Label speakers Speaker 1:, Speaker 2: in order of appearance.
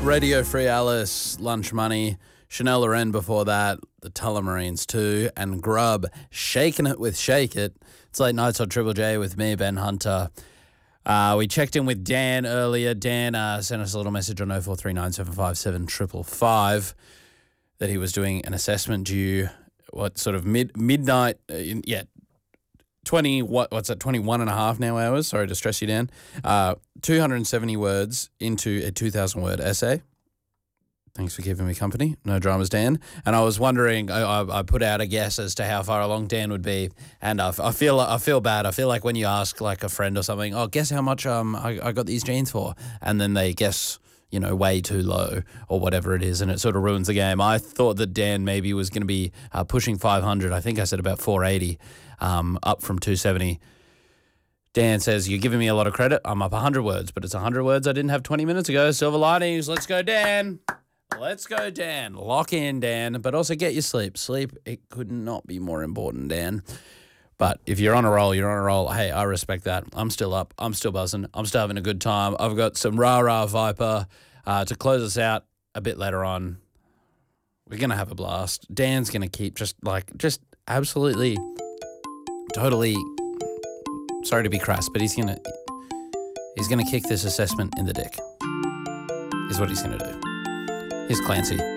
Speaker 1: Radio Free Alice, Lunch Money, Chanel Loren before that, the Tullamarines too, and Grub, Shaking It with Shake It. It's Late Nights on Triple J with me, Ben Hunter. We checked in with Dan earlier. Dan sent us a little message on 0439 757 555 that he was doing an assessment due, midnight, 21 and a half now hours. Sorry to stress you, Dan. 270 words into a 2,000-word essay. Thanks for keeping me company. No dramas, Dan. And I was wondering, I put out a guess as to how far along Dan would be, and I feel bad. I feel like when you ask like a friend or something, guess how much I got these jeans for, and then they guess, way too low or whatever it is, and it sort of ruins the game. I thought that Dan maybe was going to be pushing 500. I think I said about 480, up from 270. Dan says, you're giving me a lot of credit. I'm up 100 words, but it's 100 words I didn't have 20 minutes ago. Silver linings. Let's go, Dan. Let's go, Dan. Lock in, Dan, but also get your sleep. Sleep, it could not be more important, Dan. But if you're on a roll, you're on a roll. Hey, I respect that. I'm still up. I'm still buzzing. I'm still having a good time. I've got some rah-rah Viper to close us out a bit later on. We're going to have a blast. Dan's going to keep just absolutely, totally, sorry to be crass, but he's going to kick this assessment in the dick, is what he's going to do. Here's Clancy.